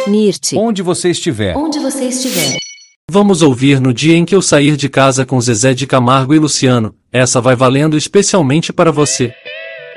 Mirte. Onde você estiver. Onde você estiver. Vamos ouvir No Dia em que eu sair de casa com Zezé de Camargo e Luciano. Essa vai valendo especialmente para você.